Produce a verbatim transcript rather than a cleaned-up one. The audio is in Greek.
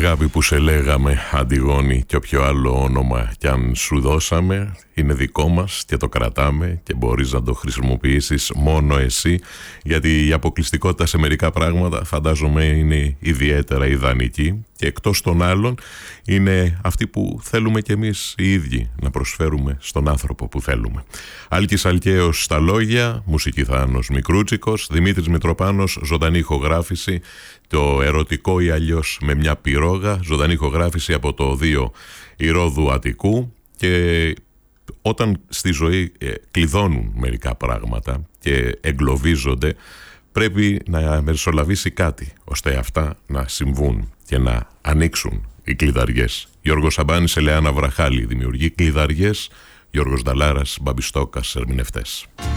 Αγάπη που σε λέγαμε, Αντιγόνη, και όποιο άλλο όνομα κι αν σου δώσαμε είναι δικό μας και το κρατάμε και μπορείς να το χρησιμοποιήσεις μόνο εσύ, γιατί η αποκλειστικότητα σε μερικά πράγματα φαντάζομαι είναι ιδιαίτερα ιδανική και εκτός των άλλων είναι αυτή που θέλουμε κι εμείς οι ίδιοι να προσφέρουμε στον άνθρωπο που θέλουμε. Άλκης Αλκαίος στα λόγια, μουσική Θάνος Μικρούτσικος, Δημήτρης Μητροπάνος, ζωντανή ηχογράφηση, το ερωτικό ή αλλιώς με μια πυρόγα, ζωντανή ηχογράφηση από το δύο Ηρώδου Αττικού. Και όταν στη ζωή ε, κλειδώνουν μερικά πράγματα και εγκλωβίζονται, πρέπει να μεσολαβήσει κάτι ώστε αυτά να συμβούν και να ανοίξουν οι κλειδαριές. Γιώργος Σαμπάνης, Ελεάνα Βραχάλη, δημιουργεί κλειδαριές. Γιώργος Νταλάρας, Μπαμπιστόκας, ερμηνευτές.